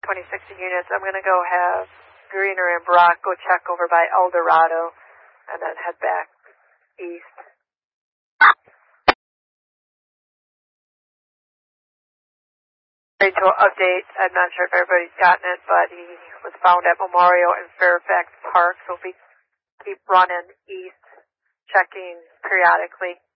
26 units. I'm going to go have Greener and Brock go check over by El Dorado and then head back east. To update, I'm not sure if everybody's gotten it, but he was found at Memorial and Fairfax Park, so we keep running east, checking periodically.